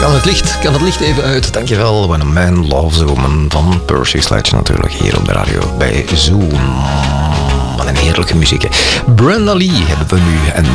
Kan het licht even uit. Dankjewel. When a Man Loves a Woman van Percy Sledge natuurlijk. Hier op de radio bij Zoom. Wat een heerlijke muziek. Hè. Brenda Lee hebben we nu. En